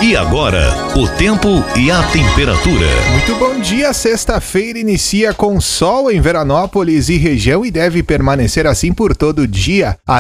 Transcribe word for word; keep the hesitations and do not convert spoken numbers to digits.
E agora, o tempo e a temperatura. Muito bom dia, sexta-feira inicia com sol em Veranópolis e região e deve permanecer assim por todo o dia. A